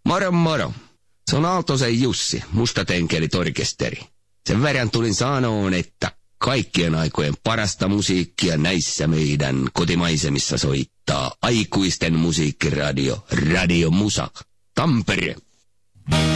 Moro moro. Se on Aaltosen Jussi, Mustatenkeli orkesteri. Sen verran tulin sanoon, että kaikkien aikojen parasta musiikkia näissä meidän kotimaisemissa soittaa aikuisten musiikkiradio, Radio Musa, Tampere.